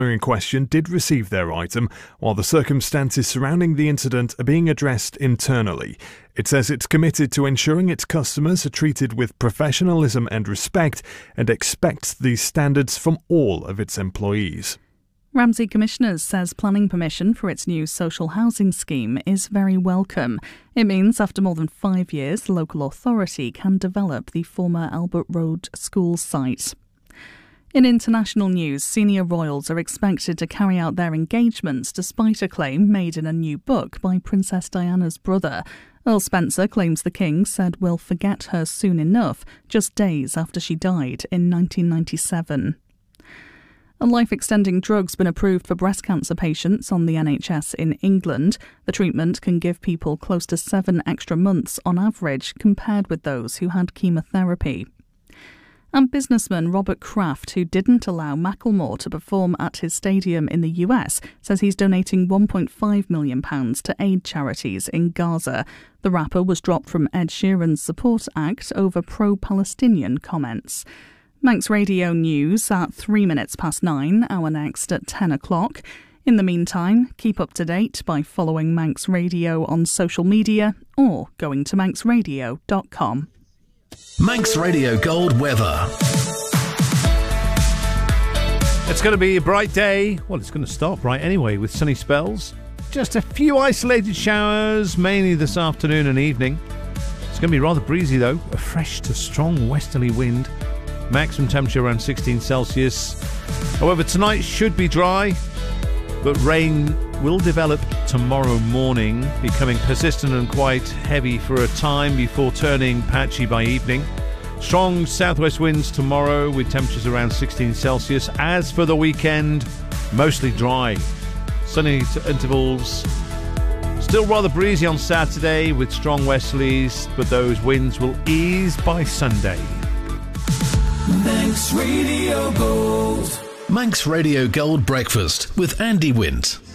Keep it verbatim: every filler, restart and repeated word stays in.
in question did receive their item, while the circumstances surrounding the incident are being addressed internally. It says it's committed to ensuring its customers are treated with professionalism and respect, and expects these standards from all of its employees. Ramsey Commissioners says planning permission for its new social housing scheme is very welcome. It means after more than five years, the local authority can develop the former Albert Road school site. In international news, senior royals are expected to carry out their engagements despite a claim made in a new book by Princess Diana's brother. Earl Spencer claims the King said we'll forget her soon enough, just days after she died in nineteen ninety-seven. A life-extending drug's been approved for breast cancer patients on the N H S in England. The treatment can give people close to seven extra months on average compared with those who had chemotherapy. And businessman Robert Kraft, who didn't allow Macklemore to perform at his stadium in the U S, says he's donating one point five million pounds to aid charities in Gaza. The rapper was dropped from Ed Sheeran's support act over pro-Palestinian comments. Manx Radio News at three minutes past nine, our next at ten o'clock. In the meantime, keep up to date by following Manx Radio on social media or going to manx radio dot com. Manx Radio Gold weather. It's going to be a bright day. Well, it's going to start bright anyway with sunny spells. Just a few isolated showers, mainly this afternoon and evening. It's going to be rather breezy though. A fresh to strong westerly wind. Maximum temperature around sixteen Celsius. However, tonight should be dry, but rain will develop tomorrow morning, becoming persistent and quite heavy for a time before turning patchy by evening. Strong southwest winds tomorrow with temperatures around sixteen Celsius. As for the weekend, mostly dry. Sunny intervals. Still rather breezy on Saturday with strong westerlies, but those winds will ease by Sunday. Manx Radio Gold. Manx Radio Gold Breakfast with Andy Wint.